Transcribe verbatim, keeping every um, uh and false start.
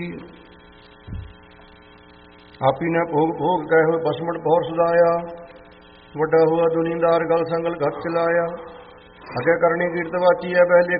ਆਪੀ ਨੇ ਭੋਗ ਭੋਗ ਕਹੇ ਹੋਏ ਬਸਮਟ ਬਹੁਰ ਸਦਾਇਆ। ਵੱਡਾ ਹੋਆ ਦੁਨੀਦਾਰ ਗਲ ਸੰਗਲ ਘਤ ਚਲਾਇਆ। ਅਗੇ ਕਰਨੀ ਕੀਰਤ ਵਾਚੀ ਹੈ ਪਹਿਲੇ